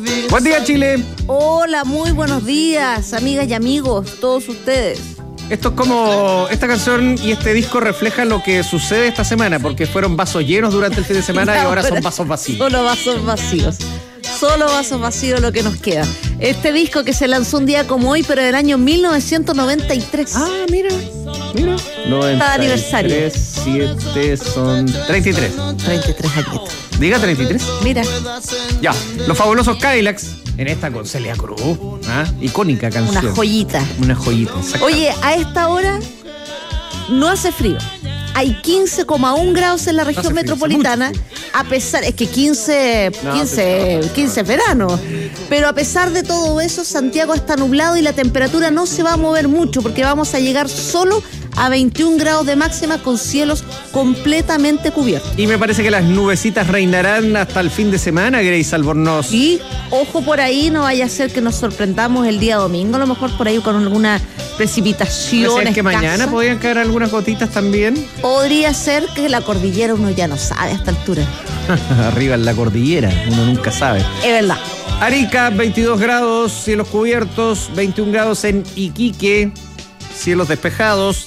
Buen día, Chile. Hola, muy buenos días, amigas y amigos, todos ustedes. Esto es como, esta canción y este disco reflejan lo que sucede esta semana, porque fueron vasos llenos durante el fin de semana y ahora son vasos vacíos. Solo vasos vacíos. Solo vasos vacíos lo que nos queda. Este disco que se lanzó un día como hoy, pero del año 1993. Ah, mira. 93, aniversario. 7 son 33. 33 añitos. Diga 33. Mira. Ya, los fabulosos Cadillacs, en esta con Celia Cruz. Icónica canción. Una joyita. Una joyita, exacto. Oye, a esta hora no hace frío. Hay 15,1 grados en la región metropolitana, a pesar, es que 15 es verano, pero a pesar de todo eso, Santiago está nublado y la temperatura no se va a mover mucho porque vamos a llegar solo a 21 grados de máxima con cielos completamente cubiertos. Y me parece que las nubecitas reinarán hasta el fin de semana, Grace Albornoz. Y ojo por ahí, no vaya a ser que nos sorprendamos el día domingo, a lo mejor por ahí con alguna precipitación. ¿Es que mañana podrían caer algunas gotitas también? Podría ser que la cordillera uno ya no sabe a esta altura. Arriba en la cordillera, uno nunca sabe. Es verdad. Arica, 22 grados, cielos cubiertos, 21 grados en Iquique, cielos despejados.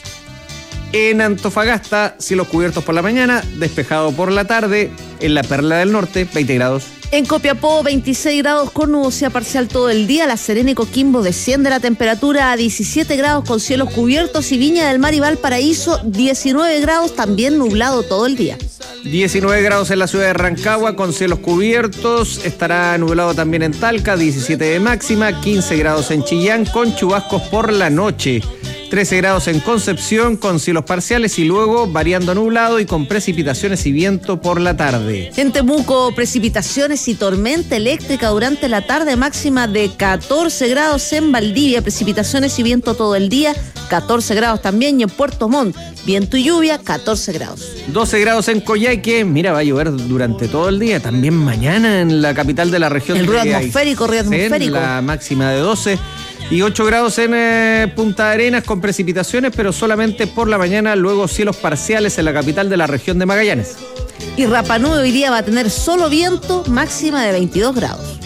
En Antofagasta, cielos cubiertos por la mañana, despejado por la tarde. En la Perla del Norte, 20 grados. En Copiapó, 26 grados con nubosidad parcial todo el día. La Serena y Coquimbo desciende la temperatura a 17 grados con cielos cubiertos. Y Viña del Mar y Valparaíso, 19 grados, también nublado todo el día. 19 grados en la ciudad de Rancagua con cielos cubiertos. Estará nublado también en Talca, 17 de máxima. 15 grados en Chillán con chubascos por la noche. 13 grados en Concepción con cielos parciales y luego variando nublado y con precipitaciones y viento por la tarde. En Temuco, precipitaciones y tormenta eléctrica durante la tarde, máxima de 14 grados en Valdivia, precipitaciones y viento todo el día, 14 grados también. Y en Puerto Montt, viento y lluvia, 14 grados. 12 grados en Coyhaique, mira, va a llover durante todo el día, también mañana en la capital de la región. El río atmosférico. La máxima de 12. Y 8 grados en Punta Arenas con precipitaciones, pero solamente por la mañana, luego cielos parciales en la capital de la región de Magallanes. Y Rapa Nui hoy día va a tener solo viento, máxima de 22 grados.